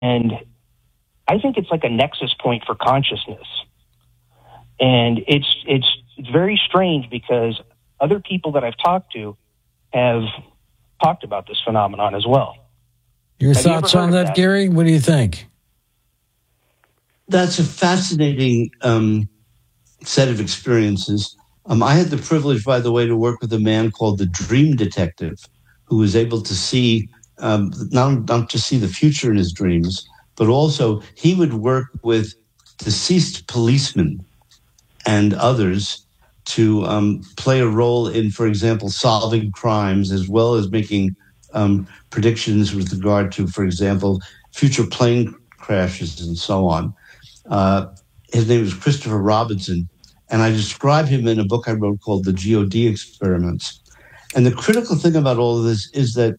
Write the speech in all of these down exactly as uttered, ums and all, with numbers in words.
And I think it's like a nexus point for consciousness. And it's it's it's very strange because other people that I've talked to have talked about this phenomenon as well. Your Have you thoughts ever on heard of that, that? Gary? What do you think? That's a fascinating um, set of experiences. Um, I had the privilege, by the way, to work with a man called the Dream Detective, who was able to see, um, not, not just see the future in his dreams, but also he would work with deceased policemen and others to um, play a role in, for example, solving crimes, as well as making um, predictions with regard to, for example, future plane crashes and so on. Uh, his name is Christopher Robinson, and I describe him in a book I wrote called The G O D Experiments. And the critical thing about all of this is that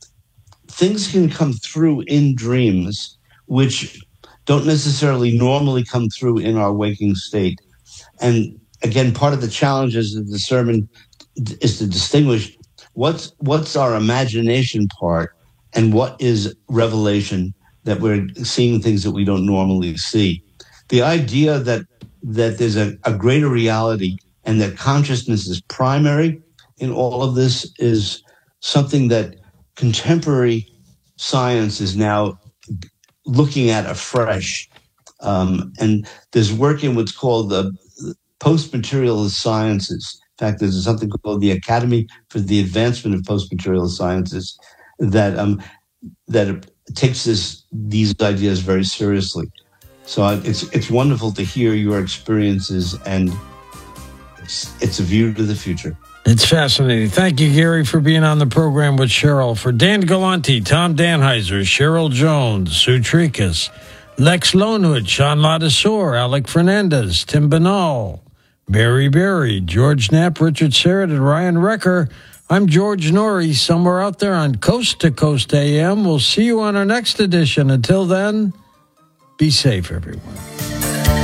things can come through in dreams, which don't necessarily normally come through in our waking state. And again, part of the challenges of the sermon is to distinguish what's what's our imagination part and what is revelation, that we're seeing things that we don't normally see. The idea that that there's a, a greater reality and that consciousness is primary in all of this is something that contemporary science is now looking at afresh. Um, and there's work in what's called the post-materialist sciences. In fact, there's something called the Academy for the Advancement of Post-Materialist Sciences that um, that takes this these ideas very seriously. So it's it's wonderful to hear your experiences, and it's, it's a view to the future. It's fascinating. Thank you, Gary, for being on the program with Cheryl. For Dan Galante, Tom Danheiser, Cheryl Jones, Sue Tricas, Lex Lonewood, Sean Ladisor, Alec Fernandez, Tim Banal, Barry Berry, George Knapp, Richard Serrett, and Ryan Recker, I'm George Norrie, somewhere out there on Coast to Coast A M. We'll see you on our next edition. Until then, be safe, everyone.